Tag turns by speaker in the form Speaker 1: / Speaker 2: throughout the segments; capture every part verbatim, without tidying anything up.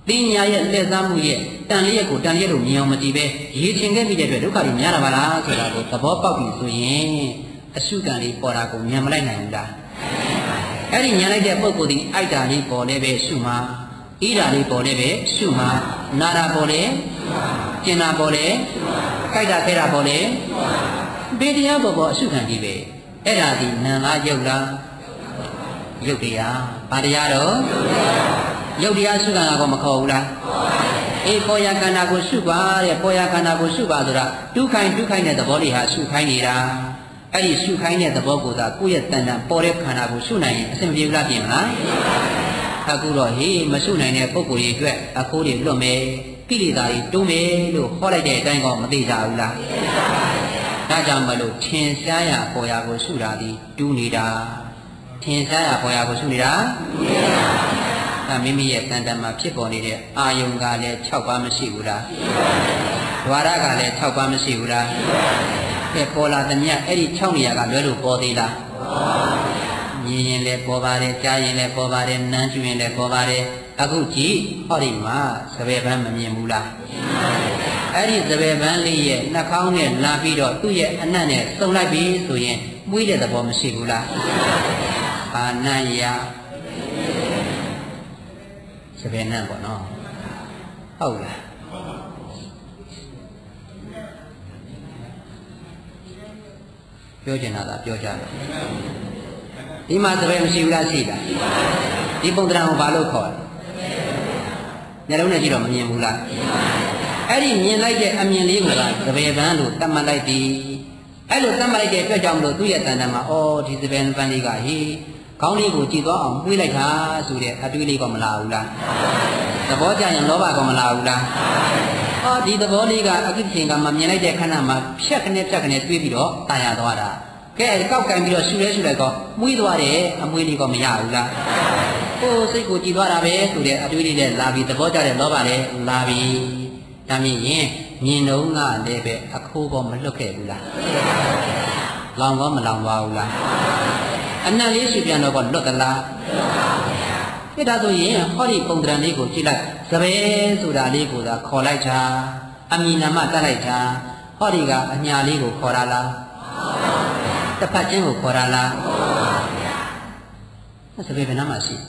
Speaker 1: တင်းညာရဲ့လက်စားမှုရဲ့တန်လျက်ကိုတန်လျက်လို့မြင်အောင်မကြည့်ပဲရေချင်ခဲ့မိတဲ့အတွက်ဒုက္ခတွေများတာပါလားဆိုတာကိုသဘောပေါက်ပြီဆိုရင်အရှုခံလေးပေါ်တာကိုဉာဏ်မလိုက်နိုင်ဘူးလားအဲ့ဒီဉာဏ်လိုက်တဲ့ပုဂ္ဂိုလ်ဒီအိုက်တာလေးပေါ်လည်းပဲရှုမှာဣဓာလေးပေါ်လည်းပဲရှုမှာနာတာပေါ်လည်းကျင်တာပေါ်လည်းကြိုက်တာခဲတာပေါ်လည်းဘေးတရားပေါ်ပေါ်အရှုခံကြည့်ပဲအဲ့ဒါဒီနာလားယုတ်လားယုတ်တရားဘာတရားတော့ယုတ်တရားရှုခံတာကောမခေါ်ဘူးလားအေးပေါ်ရခန္ဓာကိုရှုပါတဲ့ပေါ်ရခန္ဓာကိုရှုပါဆိုတာဒုက္ခိုင်းဒုက္ခိုင်းတဲ့သဘောလေးဟာရှုခိုင်းနေတာအဲ့ဒီရှုခိုင်းတဲ့သဘောကိုသာကိုယ့်ရဲ့တဏ္ဍာပေါ်တဲ့ခန္ဓာကိုရှုနိုင်ရင်အဆင်ပြေဘူးလားပြင်မလားအခုတော့ဟေးမရှုနိုင်တဲ့ပုဂ္ဂိုလ်ကြီးအတွက်အခိုးတွေလွတ်မယ်ကိလေသာတွေတိုးမယ်လို့ဟောလိုက်တဲ့အတိုင်းကောမသိကြဘူးလားဒါကြောင့်မလို့ထင်ရှားရာပေါ်ရာကိုရှုတာဒီတူးနေတာထင်ရှားရာပေါ်ရာကိုရှုနေတာဒါမိမိရဲ့တဏ္ဍာမှာဖြစ်ပေါ်နေတဲ့အာယုံကလည်း၆ပါးမရှိဘူးလားဒွါရကလည်း၆ပါးမရှိဘူးလားကဲပေါ်လာတဲ့မြတ်အဲ့ဒီ၆နေရာကလွဲလို့ပေါ်သေးလားမြင်ရင်လည်းပေါ်ပါတယ်ကြားရင်လည်းပေါ်ပါတယ်နမ်းကျွရင်လည်းပေါ်ပါတယ်အခုကြည့်ဟောဒီမှာစပယ်ပန်းမမြင်ဘူးလားအဲ့ဒီစပယ်ပန်းလေးရဲ့နှာခေါင်းနဲ့လာပြီးတော့သူ့ရဲ့အနက်နဲ့စုံလိုက်ပြီဆိုရင်မွေးတဲ့သဘောမရှိဘူးလားအာနံယစပယ်နံပေါ့နော်ဟုတ်လားပြောချင်တာကပြောကြတယ်ဒီမှာစပယ်မရှိဘူးလားရှိလားဒီပုံသဏ္ဍာန်ကိုဘာလို့ခေါ်လဲညလုံးနဲ့ကြည့်တော့မမြင်ဘူးလားအဲ့ဒီမြင်လိုက်တဲ့အမြင်လေးကစပယ်ပန်းလို့တတ်မှတ်လိုက်သည်အဲ့လိုတတ်မှတ်လိုက်တဲ့အတွက်ကြောင့်မလို့သူ့ရဲ့တဏ္ဍာမှာအော်ဒီစပယ်ပန်းလေးကဟေးခေါင်းလေးကိုကြည့်သွားအောင်ပွေးလိုက်တာဆိုတဲ့အတွေးလေးကမလာဘူးလားသဘောကျရင်လောဘကမလာဘူးလားဟောဒီသဘောလေးကအကိစ္စင်ကမှမြင်လိုက်တဲ့ခဏမှာဖြက်ခနဲ့ဖြက်ခနဲ့တွေးပြီးတော့တာယာသွားတာကဲကောက်ကန်ပြီးတော့ရှူလဲရှူလိုက်တော့မွေးသွားတယ်အမွေးလေးကမရဘူးလားဟိုစိတ်ကိုကြည်သွားတာပဲဆိုတဲ့အတွေးလေးနဲ့လာပြီးသဘောကျတဲ့လောဘလည်းလာပြီးဒါမြင်ရင်မြင်တော့ကလည်းပဲအခိုးကမလွတ်ခဲ့ဘူးလားလောင်ကောမလောင်သွားဘူးလားအနံ့လေးရှူပြန်တော့ကလွတ်သလားလွတ်ပါဘူးဗျာဒါဆိုရင်ဟောဒီပုံသဏ္ဍာန်လေးကိုကြည့်လိုက်စပယ်ဆိုတာလေးကိုသာခေါ်လိုက်တာအမည်နာမတတ်လိုက်တာဟောဒီကအညာလေးကိုခေါ်တာလားတစ်ဖက်ချင်းကိုခေါ်တာလားစပယ်ဘယ်နှမှာရှိ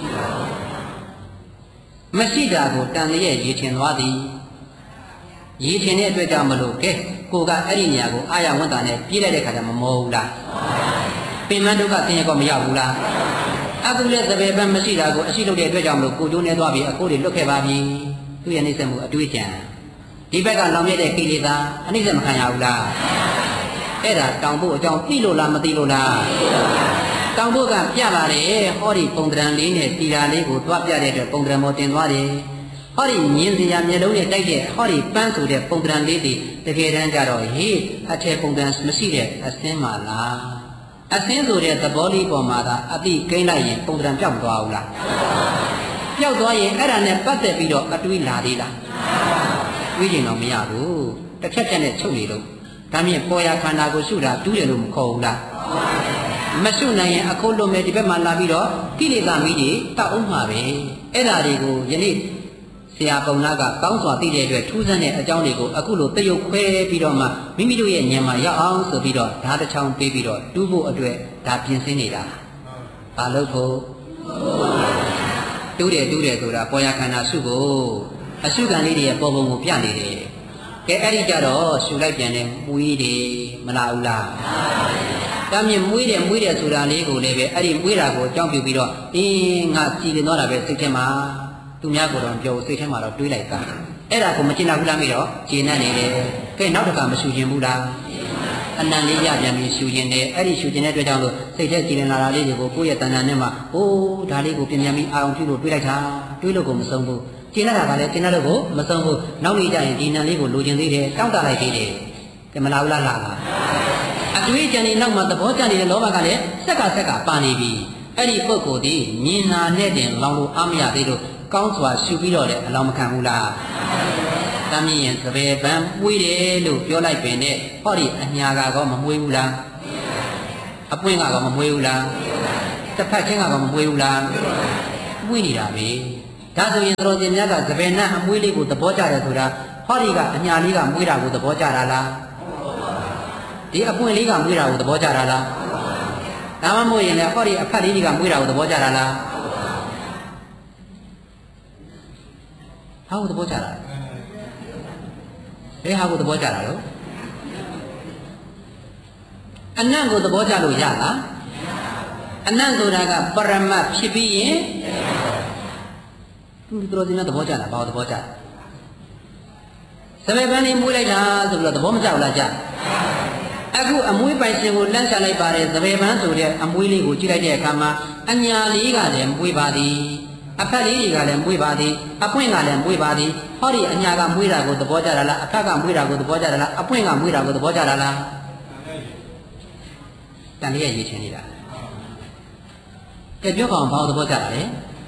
Speaker 1: မရှိတာကိုတန်လျက်ရေထင်သွားသည်ရေထင်တဲ့အတွက်ကြောင့်မလို့ကဲကိုကအဲ့ဒီနေရာကိုအာရဝန်တာနဲ့ပြေးလိုက်တဲ့ခါကျမမောဘူးလားပင်မဒုက္ခသင်ရကောမရောက်ဘူးလားအခုလည်းစပယ်ပန်းမရှိတာကိုအရှိလုပ်တဲ့အတွက်ကြောင့်မလို့ကိုကျိုးနေသွားပြီအကိုတွေလွတ်ခဲ့ပါပြီသူ့ရဲ့နှိမ့်ဆက်မှုအတွေးကြံဒီဘက်ကလောင်မြဲတဲ့ကိလေသာအနှိမ့်ဆက်မခံရဘူးလားအဲ့ဒါတောင်ဖို့အကြောင်းသိလို့လားမသိလို့လားတောင်ဖို့ကပြပါတယ်ဟောဒီပုံသဏ္ဍာန်လေးနဲ့တီတာလေးကိုတွားပြတဲ့အတွက်ပုံသဏ္ဍာန်ပေါ်တင်သွားတယ်ဟောဒီမြင်စရာမျက်လုံးနဲ့တိုက်တဲ့ဟောဒီပန်းဆိုတဲ့ပုံသဏ္ဍာန်လေးတွေတကယ်တမ်းကျတော့ဟေးအထည်ပုံသဏ္ဍာန်မရှိတဲ့အစင်းပါလားအစင်းဆိုတဲ့သဘောလေးပေါ်မှာသာအတိကိန်းလိုက်ရင်ပုံသဏ္ဍာန်ပြောက်သွားဘူးလားပျောက်သွားရင်အဲ့ဒါနဲ့ပတ်သက်ပြီးတော့အတွေးလာသေးလားတွေးကျင်တော့မရဘူးတစ်ဖြတ်ဖြတ်နဲ့ချုပ်နေလို့ဒါမြင်ပေါ်ရခန္ဓာကိုရှုတာတူးတယ်လို့မခေါ်ဘူးလားမရှုနိုင်ရင်အခုလုံးမဲ့ဒီဘက်မှာလာပြီးတော့ကိလေသာမီးတွေတောက်အောင်မှာပဲအဲ့ဒါတွေကိုယနေ့ဆရာပုံနာကကောင်းစွာသိတဲ့အတွက်ထူးဆန်းတဲ့အကြောင်းတွေကိုအခုလိုတရုပ်ခွဲပြီးတော့မှမိမိတို့ရဲ့ဉာဏ်မှာရောက်အောင်ဆိုပြီးတော့ဓာတ်တစ်ချောင်းပေးပြီးတော့တူးဖို့အတွက်ဒါပြင်ဆင်နေတာဘာလို့ဖို့တူးတယ်တူးတယ်ဆိုတာပေါ်ရခန္ဓာရှုဖို့အရှုခံလေးတွေရဲ့ပေါ်ပုံကိုပြနေတယ်ကဲအဲ့ဒီကြတော့ရှုလိုက်ပြန်တယ်မွေးတယ်မလားဘူးလားဒါမြင်မွေးတယ်မွေးတယ်ဆိုတာလေးကိုလည်းပဲအဲ့ဒီမွေးတာကိုအကြောင်းပြုပြီးတော့အင်းငါကြည်လင်တော့တာပဲစိတ်ထဲမှာသူများကိုတော့ပြောစိတ်ထဲမှာတော့တွေးလိုက်တာအဲ့ဒါကိုမကျင်နာဘူးလားမေးတော့ကျင်နေနေတယ်ကဲနောက်တစ်ခါမရှူခြင်းဘူးလားအနံလေးရပြန်ပြီးရှူခြင်းတယ်အဲ့ဒီရှူခြင်းတဲ့အတွက်ကြောင့်လို့စိတ်ထဲကြည်လင်လာတာလေးတွေကိုကိုယ့်ရဲ့တဏ္ဍာနဲ့မှအိုးဒါလေးကိုပြင်ပြန်ပြီးအာရုံပြုလို့တွေးလိုက်တာတွေးလို့ကိုမဆုံးဘူးကျင်လာတာကလည်းကျင်လာလို့ကိုမဆုံးဘူးနောက်နေ့ကျရင်ဒီနံလေးကိုလိုချင်သေးတယ်တောင်းတလိုက်သေးတယ်ကဲမလာဘူးလားလားအတွေးကြံနေနောက်မှာသဘောကျနေတဲ့လောဘကလည်းစက်ကဆက်ကပါနေပြီအဲ့ဒီပုဂ္ဂိုလ်ဒီမြင်နာနဲ့တင်လောင်လို့အားမရသေးလို့ကောင်းစွာရှုပြီးတော့လည်းအလောင်းမခံဘူးလားတမ်းမြင်ရင်စပယ်ပန်းမွေးတယ်လို့ပြောလိုက်ပင်နဲ့ဟောဒီအညာကောမမွေးဘူးလားအပွင့်ကောမမွေးဘူးလားတစ်ဖက်ချင်းကောမမွေးဘူးလားမွေးနေတာပဲဒါဆိုရင်တော်ရှင်များကသဘယ်နဲ့အမွေးလေးကိုသဘောကျတယ်ဆိုတာဟောဒီကအညာလေးကမွေးတာကိုသဘောကျတာလားဒီအပွင့်လေးကမွေးတာကိုသဘောကျတာလားဒါမှမဟုတ်ရင်လည်းဟောဒီအဖက်လေးတွေကမွေးတာကိုသဘောကျတာလားဟာကိုသဘောကျတာဘယ်ဟာကိုသဘောကျတာလို့အနံ့ကိုသဘောကျလို့ရလားအနံ့ဆိုတာကပရမတ်ဖြစ်ပြီးရင်သူတို့ဒီမှာသဘောကျတာဘာလို့သဘောကျသဘယ်ပန်းလေးမွေးလိုက်တာဆိုပြီးတော့သဘောမကျဘူးလားကြအခုအမွေးပိုင်ရှင်ကိုလန့်ချလိုက်ပါတယ်သဘယ်ပန်းဆိုတဲ့အမွေးလေးကိုကြည့်လိုက်တဲ့အခါမှာအညာလေးကလည်းမွေးပါသည်အဖက်လေးတွေကလည်းမွေးပါသည်အပွင့်ကလည်းမွေးပါသည်ဟောဒီအညာကမွေးတာကိုသဘောကျတာလားအဖက်ကမွေးတာကိုသဘောကျတာလားအပွင့်ကမွေးတာကိုသဘောကျတာလားတန်လေးရဲ့ရည်ချင်းနေတာကဲပြောပါအောင်ဘာလို့သဘောကျတာလဲ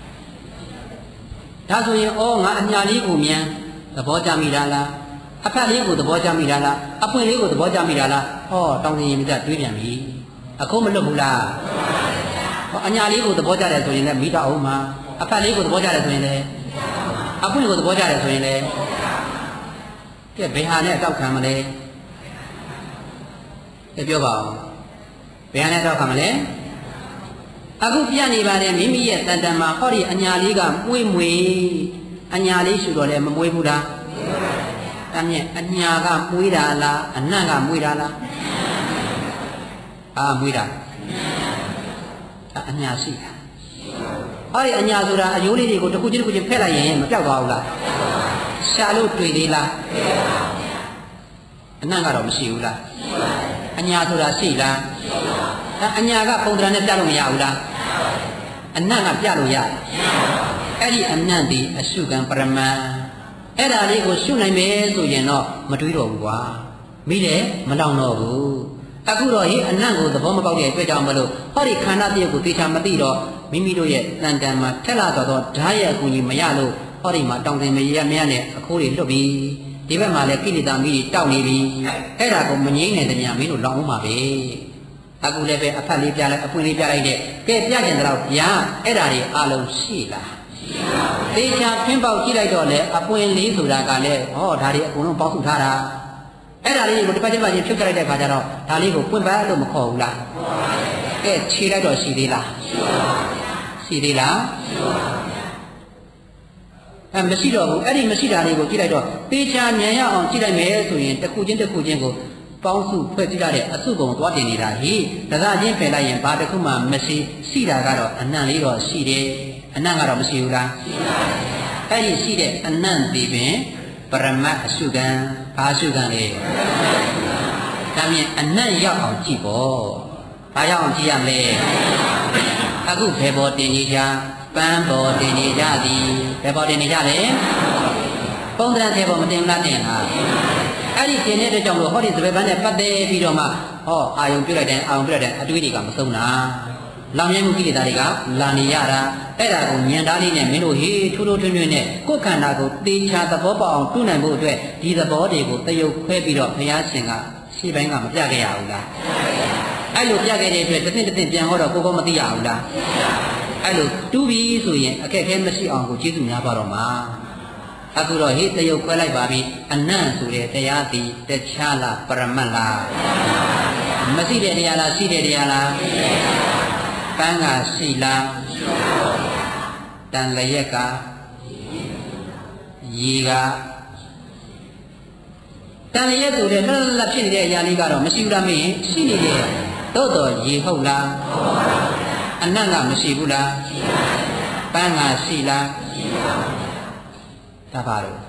Speaker 1: ဒါဆိုရင်ဩငါအညာလေးကိုမြန်သဘောကျမိတာလားအဖက်လေးကိုသဘောကျမိတာလားအပွင့်လေးကိုသဘောကျမိတာလားဟောတောင်းစင်ရင်မြတ်တွေးပြန်ပြီအခုမလွတ်ဘူးလားဟောအညာလေးကိုသဘောကျတယ်ဆိုရင်လည်းမိတော့အောင်မှာအဖက်လေးကိုသဘောကျတယ်ဆိုရင်လည်းအပွင့်ကိုသဘောကျတယ်ဆိုရင်လည်းကဲဘယ်ဟာနဲ့အတောက်ခံမလဲကဲပြောပါဦးဘယ်ဟာနဲ့အတောက်ခံမလဲအခုပြနေပါတယ်မိမိရဲ့တန်တန်မှာဟောဒီအညာလေးကမွေးမွေအညာလေးရှူတော့လည်းမမွေးဘူးလားတမ်းရဲ့အညာကမွေးတာလားအနံ့ကမွေးတာလားအာမွေးတာအညာရှိတာဟောဒီအညာဆိုတာအယိုးလေးတွေကိုတစ်ခုချင်းတစ်ခုချင်းဖက်လိုက်ရင်မပြောက်သွားဘူးလားရှာလို့တွေ့သေးလားအနံ့ကတော့မရှိဘူးလားအညာဆိုတာရှိလားအညာကပုံသဏ္ဍာန်နဲ့ပြလို့မရဘူးလားအနံ့ကပြလို့ရတယ်အဲ့ဒီအနံ့ဒီအရှုခံပရမတ်အဲ့ဒါလေးကိုရှုနိုင်မယ်ဆိုရင်တော့မတွေးတော့ဘူးကွာမိတယ်မလောင်တော့ဘူးအခုတော့ဟိအနံ့ကိုသဘောမပေါက်တဲ့အတွက်ကြောင့်မလို့ဟောဒီခန္ဓာတည်းကိုသိချာမသိတော့မိမိတို့ရဲ့တန်တန်မှာထက်လာတော့ဓာတ်ရဲ့အကူကြီးမရလို့ဟောဒီမှာတောင်တင်မရမရနဲ့အခိုးတွေလွတ်ပြီးဒီဘက်မှာလည်းကိလေသာမိတွေတောက်နေပြီအဲ့ဒါကိုမငြိမ့်နိုင်တဲ့ညမင်းတို့လောင်အောင်ပါပဲအခုလည်းပဲအဖက်လေးပြလိုက်အပွင့်လေးပြလိုက်တဲ့ကဲပြကျင်တော့ဗျာအဲ့ဒါတွေအလုံးရှိလားသေချာဖင်းပေါက်ကြည့်လိုက်တော့လေအပွင့်လေးဆိုတာကလည်းဟောဒါတွေအကုန်လုံးပေါက်စုထားတာအဲ့ဒါလေးကိုတစ်ပတ်တစ်ပတ်ချင်းဖြုတ်ကြလိုက်တဲ့ခါကျတော့ဒါလေးကိုပွင့်ပတ်လို့မခေါ်ဘူးလားကဲခြေလိုက်တော့ရှိသေးလားရှိသေးလားအဲမရှိတော့ဘူးအဲ့ဒီမရှိတာလေးကိုကြည့်လိုက်တော့သေချာဉာဏ်ရအောင်ကြည့်လိုက်မယ်ဆိုရင်တစ်ခုချင်းတစ်ခုချင်းကိုပေါင်းစုဖွဲ့ကြည့်ရတဲ့အစုပုံသွားတင်နေတာဟိတသာချင်းဖယ်လိုက်ရင်ဘာတစ်ခုမှမရှိရှိတာကတော့အနံ့လေးတော့ရှိတယ်အနံ့ကတော့မရှိဘူးလားရှိပါဘူးအဲ့ဒီရှိတဲ့အနံ့ဒီပင်ပရမတ်အရှုခံဘာအရှုခံလဲဒါမြင်အနံ့ရောက်အောင်ကြည့်ပေါ့ဘာရောက်အောင်ကြည့်ရမလဲအခုဘယ်ပေါ်တင်နေကြပန်းပေါ်တင်နေကြသည်ဘယ်ပေါ်တင်နေကြလဲပုံသဏ္ဍာန်ပေါ်မတင်လားတင်လားအဲ့ဒီတင်တဲ့ကြောင့်လို့ဟောဒီသဘယ်ပန်းနဲ့ပတ်သက်ပြီးတော့မှဟောအာယုံပြုတ်လိုက်တယ်အာယုံပြုတ်လိုက်တယ်အတွေးတွေကမဆုံးတာလောင်မြဲမှုကိလေသာတွေကလာနေရတာအဲ့ဒါကိုဉာဏ်သားလေးနဲ့မင်းတို့ဟေးထိုးထိုးထွန်းထွန်းနဲ့ကိုယ်ခန္ဓာကိုသေချာသဘောပေါက်အောင်တွန်းနိုင်ဖို့အတွက်ဒီသဘောတွေကိုတယုတ်ခွဲပြီးတော့ဘုရားရှင်ကရှေ့ပိုင်းကမပြခဲ့ရဘူးလားအဲ့လိုပြခဲ့တဲ့အတွက်တစ်သိတစ်သိပြန်ဟောတော့ကိုယ်ကမသိရဘူးလားအဲ့လိုတူးပြီးဆိုရင်အခက်အခဲမရှိအောင်ကိုကျေးဇူးများပါတော့မှာအခုတော့ဟေးတယုတ်ခွဲလိုက်ပါပြီအနံ့ဆိုတဲ့တရားသည်တခြားလားပရမတ်လားမရှိတဲ့တရားလားရှိတဲ့တရားလားပန်းကရှိလားတန်လျက်ကရေကတန်လျက်ဆိုတဲ့လှလှလှဖြစ်နေတဲ့အရာလေးကတော့မရှိဘူးလားမင်းရှိနေတယ်သို့တော်ရေဟုတ်လားအနံ့ကမရှိဘူးလားပန်းကရှိလားဒါပါလို့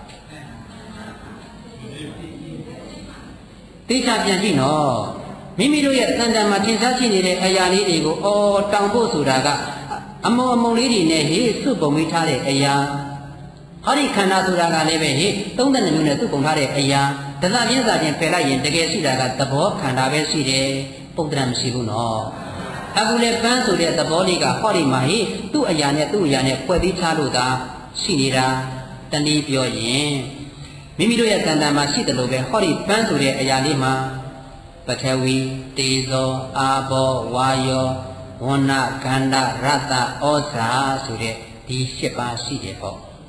Speaker 1: တိကျပြန်ကြည့်နော်မိမိတို့ရဲ့တန်တန်မှာသင်္ချာရှိနေတဲ့အရာလေးတွေကိုအော်တောင်ဖို့ဆိုတာကအမုံအမုံလေးတွေနဲ့ဟေးစုပုံမိထားတဲ့အရာဟောဒီခန္ဓာဆိုတာကလည်းပဲဟေးသုံးတဲ့မျိုးနဲ့စုပုံထားတဲ့အရာဒသပြင်းစာချင်းပယ်လိုက်ရင်တကယ်ရှိတာကသဘောခန္ဓာပဲရှိတယ်ပုံတရမရှိဘူးနော်အခုလေပန်းဆိုတဲ့သဘောလေးကဟောဒီမှာဟေးသူ့အရာနဲ့သူ့အရာနဲ့ဖွဲ့ပြီးထားလို့သာရှိနေတာတနည်းပြောရင်မိမိတို့ရဲ့တန်တန်မှာရှိတယ်လို့ပဲဟောဒီပန်းဆိုတဲ့အရာလေးမှာပထဝီတေဇောအာဘောဝါယောဝဏ္ဏခန္ဓာရတ္တဩဇာဆိုတဲ့ဒီ၈ပါးရှိတယ်ပေါ့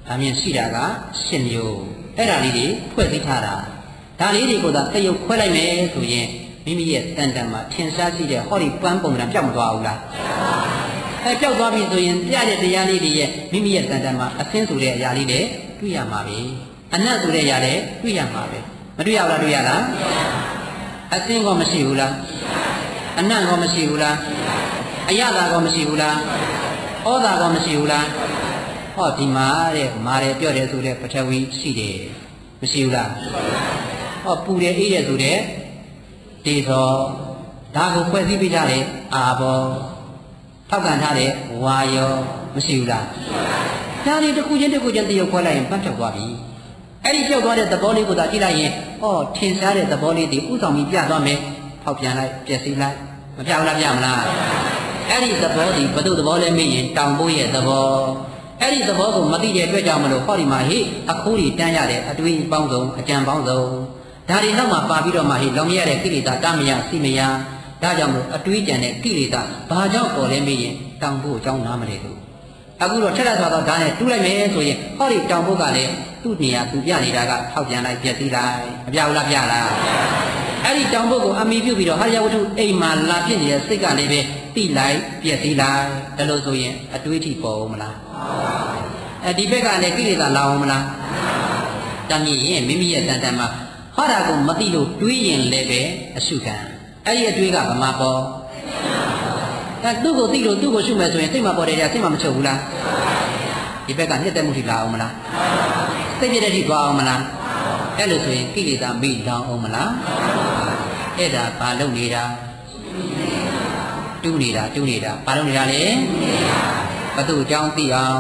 Speaker 1: ဒါမြင်ရှိတာကရှင်မျိုးအဲ့ဒါလေးတွေဖွဲ့စည်းထားတာဒါလေးတွေကိုသာတရုပ်ခွဲလိုက်မယ်ဆိုရင်မိမိရဲ့တန်တန်မှာထင်ရှားရှိတဲ့ဟောဒီပန်းပုံစံပြောက်မသွားဘူးလားအဲပြောက်သွားပြီဆိုရင်ပြတဲ့တရားလေးတွေရဲ့မိမိရဲ့တန်တန်မှာအသင်းဆိုတဲ့အရာလေးတွေတွေ့ရမှာပဲအနတ်ဆိုတဲ့အရာတွေတွေ့ရမှာပဲမတွေ့ရဘူးလားတွေ့ရလားအသင်းကောမရှိဘူးလားအနတ်ကောမရှိဘူးလားအယတာကောမရှိဘူးလားဩတာကောမရှိဘူးလားဟောဒီမှာတဲ့မာတယ်ပြော့တယ်ဆိုတဲ့ပထဝီရှိတယ်မရှိဘူးလားဟောပူတယ်အေးတယ်ဆိုတဲ့ဒေသောဒါကိုဖွဲ့စည်းပေးကြတယ်အာဘောထောက်ကန်ထားတဲ့ဝါယောမရှိဘူးလားဒါတွေတစ်ခုချင်းတစ်ခုချင်းတရုပ်ခွဲလိုက်ရင်ပတ်ပြောက်သွားပြီအဲ့ဒီပြောက်သွားတဲ့သဘောလေးကိုသာကြည့်လိုက်ရင်ဟောထင်ရှားတဲ့သဘောလေးတွေဥဆောင်ပြီးပြသွားမယ်ဖောက်ပြန်လိုက်ပျက်စီးလိုက်မပြောက်လားပြမလားအဲ့ဒီသဘောဒီဘု து သဘောလဲမေ့ရင်တောင်ပိုးရဲ့သဘောအဲ့ဒီသဘောကိုမသိတဲ့အတွက်ကြောင့်မလို့ဟောဒီမှာဟိအခုတွေတန်းရတဲ့အတွေးပေါင်းစုံအကြံပေါင်းစုံဒါတွေနောက်မှာပါပြီးတော့မှဟိလောင်မရတဲ့ကိလေသာတမယစိမယဒါကြောင့်မလို့အတွေးကြံတဲ့ကိလေသာဘာကြောင့်ပေါ်လဲမေးရင်တောင်ဖို့အကြောင်းနားမလဲလို့အခုတော့ထက်လက်သွားတော့ဒါနဲ့တူးလိုက်မယ်ဆိုရင်ဟောဒီတောင်ဖို့ကလည်းသူ့နေရာသူပြနေတာကထောက်ပြန်လိုက်ပြည့်စည်လိုက်မပြဘူးလားပြလားအဲ့ဒီတောင်ဖို့ကိုအမိပြုပြီးတော့ဟာရဝတ္ထုအိမ်မှာလာဖြစ်နေတဲ့စိတ်ကလည်းပဲတိလိုက်ပြည့်စည်လိုက်ဒါလို့ဆိုရင်အတွေးထိပေါ်ဦးမလားအဲဒီဘက်ကလည်းကိလေသာလာအောင်မလားတမ်းမြင်ရင်မိမိရဲ့တန်တန်မှာဟောတာကိုမသိလို့တွေးရင်လည်းပဲအရှုခံအဲ့ဒီအတွေးကဗမာပေါ်အဲသူ့ကိုသိလို့သူ့ကိုရှုမယ်ဆိုရင်စိတ်မပေါ်တယ်ကြစိတ်မမချုပ်ဘူးလားဒီဘက်ကနှစ်သက်မှုထိလာအောင်မလားစိတ်ပြည့်တဲ့ထိသွားအောင်မလားအဲ့လိုဆိုရင်ကိလေသာမိလောင်အောင်မလားအဲ့ဒါဘာလုပ်နေတာတူးနေတာတူးနေတာဘာလုပ်နေတာလဲဘသူအကြောင်းသိအောင်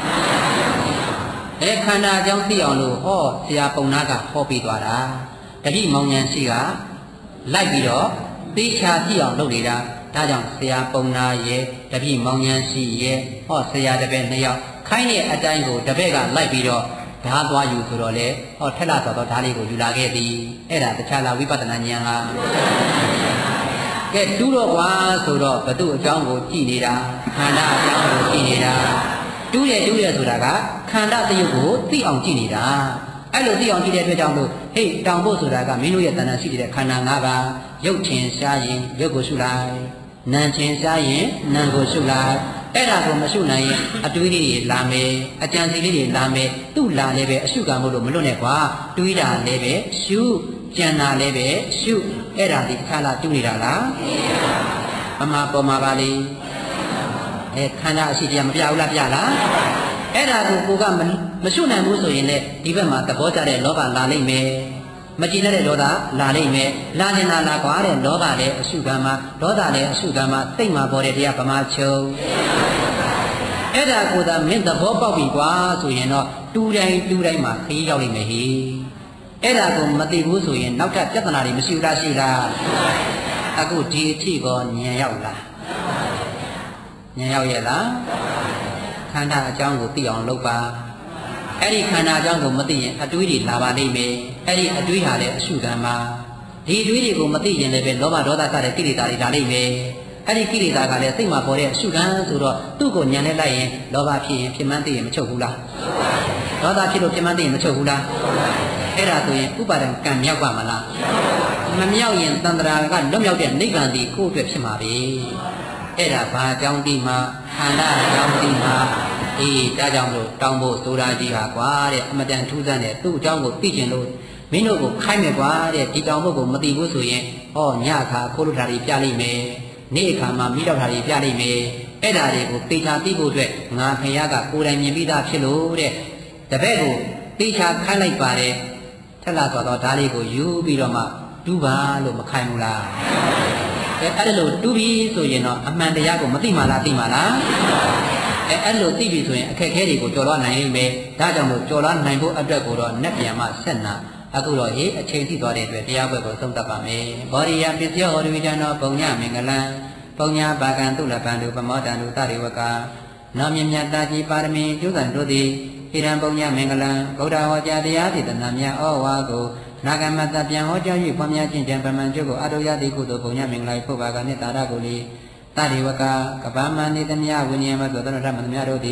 Speaker 1: အဲခန္ဓာအကြောင်းသိအောင်လို့ဟောဆရာပုံနာကဟောပြီးသွားတာတတိမောင်ဉဏ်ရှိကလိုက်ပြီးတော့သိချာသိအောင်လုပ်နေတာဒါကြောင့်ဆရာပုံနာရဲ့တတိမောင်ဉဏ်ရှိရဲ့ဟောဆရာတပည့်နှစ်ယောက်ခိုင်းတဲ့အတိုင်းကိုတပည့်ကလိုက်ပြီးတော့ဓာသွားယူဆိုတော့လေဟောထက်လာဆိုတော့ဓာလေးကိုယူလာခဲ့သည်အဲ့ဒါတခြားလာဝိပဿနာဉာဏ်ဟာကဲတူးတော့ကွာဆိုတော့ဘသူအကြောင်းကိုကြည့်နေတာခန္ဓာအကြောင်းကိုကြည့်နေတာတူးရတူးရဆိုတာကခန္ဓာတယုတ်ကိုသိအောင်ကြည့်နေတာအဲ့လိုသိအောင်ကြည့်တဲ့အတွက်ကြောင့်လို့ဟေ့တောင်ဖို့ဆိုတာကမင်းတို့ရဲ့တဏ္ဍာရှိတဲ့ခန္ဓာ၅ပါးရုပ်ချင်းရှားရင်ရုပ်ကိုရှုလိုက်နာမ်ချင်းရှားရင်နာမ်ကိုရှုလိုက်အဲ့ဒါကိုမရှုနိုင်ရင်အတွေးလေးတွေလာမယ်အကြံစီလေးတွေလာမယ်သူ့လာလည်းပဲအရှုကံမို့လို့မလွတ်နဲ့ကွာတွေးတာလည်းပဲရှုကြံတာလည်းပဲရှုအဲ့ဒါဒီခါလာတူးနေတာလားမမပေါ်မှာပါလေအဲခန္ဓာအရှိတရားမပြဘူးလားပြလားအဲ့ဒါကိုကိုကမရှုနိုင်ဘူးဆိုရင်လည်းဒီဘက်မှာသဘောကျတဲ့လောဘလာလိမ့်မယ်မကြည်တဲ့ဒေါသလာလိမ့်မယ်လာနေတာလာကွာတဲ့လောဘလည်းအရှုကံမှာဒေါသလည်းအရှုကံမှာစိတ်မှာပေါ်တဲ့တရားဗမာချုပ်အဲ့ဒါကိုသာမင်းသဘောပေါက်ပြီကွာဆိုရင်တော့တူတိုင်းတူတိုင်းမှာခရီးရောက်လိမ့်မယ်ဟိအဲ့ဒါကိုမသိဘူးဆိုရင်နောက်ထပ်ပြဿနာတွေမရှိဘူးလားရှိလားအခုဒီအထိကောဉာဏ်ရောက်လားဉာဏ်ရောက်ရဲ့လားခန္ဓာအကြောင်းကိုသိအောင်လုပ်ပါအဲ့ဒီခန္ဓာအကြောင်းကိုမသိရင်အတွေးတွေလာပါလိမ့်မယ်အဲ့ဒီအတွေးဟာလည်းအရှုခံပါဒီအတွေးတွေကိုမသိရင်လည်းပဲလောဘဒေါသစတဲ့ကိလေသာတွေလာလိမ့်မယ်အဲ့ဒီကိလေသာကလည်းစိတ်မှာပေါ်တဲ့အရှုခံဆိုတော့သူ့ကိုဉာဏ်နဲ့လိုက်ရင်လောဘဖြစ်ရင်ဖြစ်မှန်းသိရင်မချုပ်ဘူးလားဒေါသဖြစ်လို့ဖြစ်မှန်းသိရင်မချုပ်ဘူးလားအဲ့ဒါဆိုရင်ဥပါဒံကံမြောက်ပါမလားမမြောက်ရင်တန္တရာကလွတ်မြောက်တဲ့နိဗ္ဗာန်ဒီကိုယ့်အတွက်ဖြစ်မှာပဲအဲ့ဒါဘာအကြောင်းဒီမှာခန္ဓာအကြောင်းဒီမှာအေးဒါကြောင့်လို့တောင်းဖို့ဆိုတာကြီးဟာကွာတဲ့အမတန်ထူးဆန်းတဲ့သူ့အကြောင်းကိုသိကျင်လို့မင်းတို့ကိုခိုင်းမယ်ကွာတဲ့ဒီတောင်းဖို့ကိုမသိဘူးဆိုရင်ဟောညအခါခိုးလို့တာတွေပြလိမ့်မယ်နေ့အခါမှာမိတော့တာတွေပြလိမ့်မယ်အဲ့ဒါတွေကိုသိချာသိဖို့အတွက်ငါဖခင်ကကိုယ်တိုင်မြင်ပြီးသားဖြစ်လို့တဲ့တပည့်ကိုသိချာခိုင်းလိုက်ပါတယ်ထက်လာသွားတော့ဓာလေးကိုယူပြီးတော့မှတူးပါလို့မခိုင်းဘူးလားအဲအဲ့လိုတူးပြီးဆိုရင်တော့အမှန်တရားကိုမသိမှလားသိမှလားအဲအဲ့လိုသိပြီဆိုရင်အခက်အခဲတွေကိုကျော်လွှားနိုင်မယ်ဒါကြောင့်မို့ကျော်လွှားနိုင်ဖို့အတွက်ကိုတော့နဲ့ပြန်မှဆက်နာအခုတော့ဟေးအချိန်သိသွားတဲ့အတွက်တရားပွဲကိုဆုံးသတ်ပါမယ်ဘောရိယပစ္စယောဟောရိတံသောပုံညမင်္ဂလံပုံညပါကံတုလပံတုပမောတံတုတရိဝကနောမြမြတ်တာကြီးပါရမီကျိုးကံတို့သည်ဣရံပုံညမင်္ဂလံဗုဒ္ဓဟောကြားတရားဒေသနာများဩဝါကိုနာဂမတပြန်ဟောကြား၍ပွားများခြင်းကြံပမန်ကျုပ်ကိုအတုယတိကုသိုလ်ပုံညမင်္ဂလာဖို့ပါကနှင့်တာရကိုလေတရိဝကကပ္ပမန္တိတမြဝိညာဉ်မသောတရထမန္တမြတို့သည်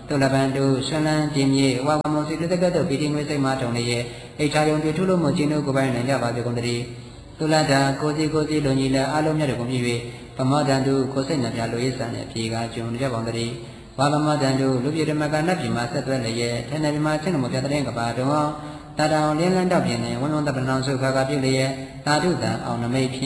Speaker 1: တုလပန်တုဆွမ်းလန်းပြင်းမြေဝါဝမောစီတကတ်တို့ပီတိငွေစိတ်မထုံနေရဲ့အိဋ္ဌာယုံတွေထုလို့မကျင်းတို့ကိုပိုင်နိုင်ကြပါစေကုန်တည်းသုလတာကိုစီကိုစီလုံကြီးလည်းအလုံးမြတ်တို့ကိုမြည်၍ဗမောတန်တုကိုစိတ်နှပြလူရေးဆန်တဲ့ဖြေကကျုံကြပါတည်းဝါဗမောတန်တုလူပြေဓမ္မကနတ်ပြည်မှာဆက်သွဲလျက်ထဲနေပြည်မှာချင်းတော်ပြတဲ့ကပါတော်တာတောင်လင်းလန်းတော့ပြင်းနေဝန်းဝန်းတပ္ပဏောင်ဆုခါကပြုလျက်သာဓုတံအောင်နမိတ်ဖြင့်